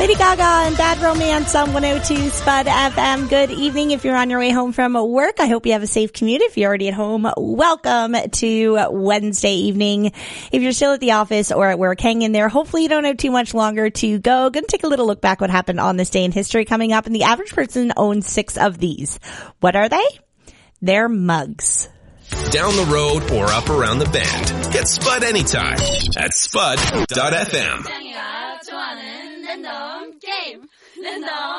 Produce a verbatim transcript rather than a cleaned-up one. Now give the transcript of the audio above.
Lady Gaga and Bad Romance on one oh two Spud F M. Good evening if you're on your way home from work. I hope you have a safe commute. If you're already at home, welcome to Wednesday evening. If you're still at the office or at work, hang in there. Hopefully you don't have too much longer to go. Gonna take a little look back what happened on this day in history coming up. And the average person owns six of these. What are they? They're mugs. Down the road or up around the bend. Get Spud anytime at spud dot f m.